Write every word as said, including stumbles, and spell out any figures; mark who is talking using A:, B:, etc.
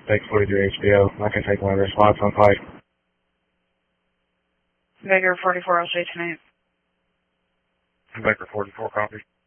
A: Take forty-three H B O. I can take one of their spots on Pike.
B: Baker forty-four, I'll stay tonight.
C: Baker forty-four, copy.